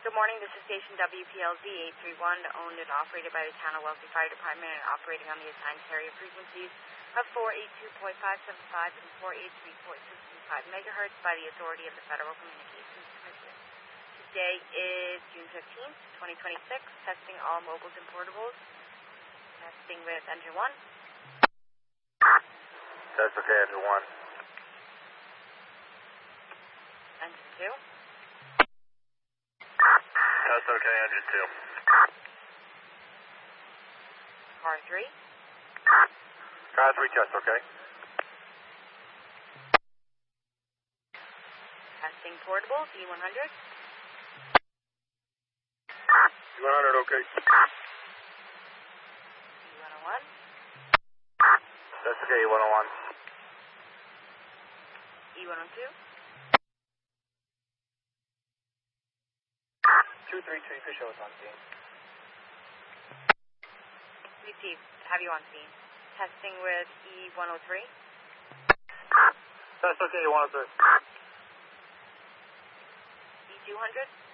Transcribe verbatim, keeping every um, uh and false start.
Good morning, this is station W P L Z eight three one, owned and operated by the Town of Wellesley Fire Department and operating on the assigned carrier frequencies of four eighty-two point five seven five and four eighty-three point six two five megahertz by the authority of the Federal Communications Commission. Today is June fifteenth, twenty twenty-six, testing all mobiles and portables. Testing with engine one. That's okay, engine one. Engine two. That's okay, engine two. Car three. Car three, test okay. Testing portable, D one hundred. D one hundred, okay. E one oh one. That's okay, E one oh one. E one oh two. two three two, you can show us on scene. Received. Have you on scene. Testing with E one oh three. That's okay, E one oh three. E two hundred.